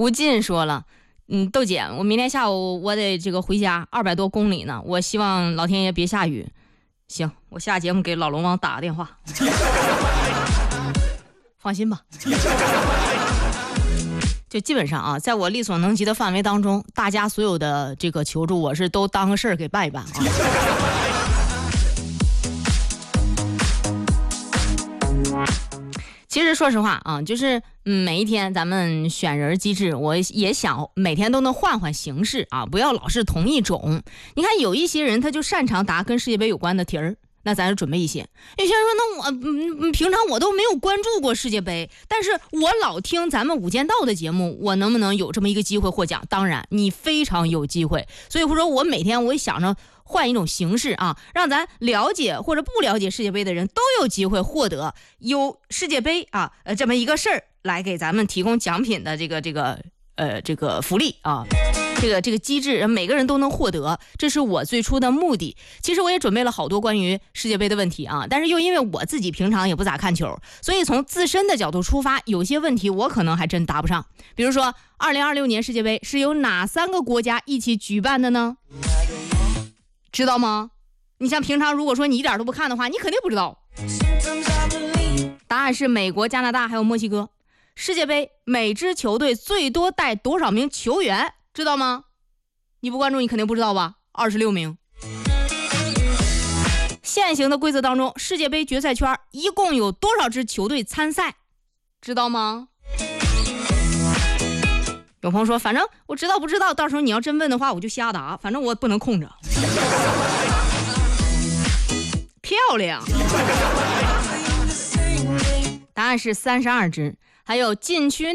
吴进说了，豆姐，我明天下午我得这个回家，200多公里呢，我希望老天爷别下雨。行，我下节目给老龙王打个电话。放心吧。就基本上啊，在我力所能及的范围当中，大家所有的这个求助，我是都当个事儿给办一办啊。其实说实话啊，就是每一天咱们选人机制，我也想每天都能换换形式啊，不要老是同一种。你看有一些人他就擅长答跟世界杯有关的题儿，那咱就准备一些。有些人说，那我平常我都没有关注过世界杯，但是我老听咱们无间道的节目，我能不能有这么一个机会获奖？当然，你非常有机会。所以说我每天我也想着换一种形式啊，让咱了解或者不了解世界杯的人都有机会获得有世界杯啊这么一个事儿来给咱们提供奖品的这个福利啊。这个机制每个人都能获得，这是我最初的目的。其实我也准备了好多关于世界杯的问题啊，但是又因为我自己平常也不咋看球，所以从自身的角度出发，有些问题我可能还真答不上。比如说2026年世界杯是由哪3个国家一起举办的呢？知道吗？你像平常如果说你一点都不看的话，你肯定不知道。答案是美国、加拿大还有墨西哥。世界杯每支球队最多带多少名球员？知道吗？你不关注你肯定不知道吧？26名。现行的规则当中，世界杯决赛圈一共有多少支球队参赛？知道吗？有朋友说，反正我知道不知道，到时候你要真问的话我就瞎答，反正我不能空着。漂亮。答案是32支。还有禁区